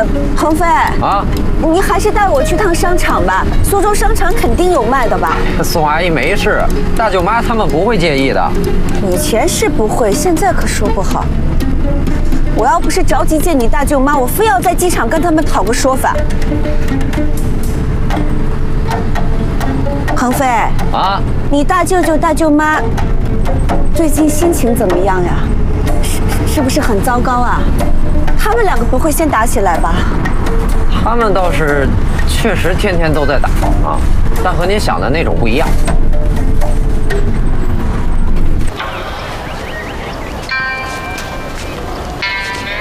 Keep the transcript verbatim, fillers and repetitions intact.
呃，鹏飞啊， 你还是带我去趟商场吧，苏州商场肯定有卖的吧？ 宋阿姨没事，大舅妈他们不会介意的。 以前是不会，现在可说不好。我要不是着急见你大舅妈，我非要在机场跟他们讨个说法。鹏飞啊， 你大舅舅大舅妈最近心情怎么样呀？是是不是很糟糕啊？他们两个不会先打起来吧？ 他们倒是确实天天都在打啊，但和你想的那种不一样。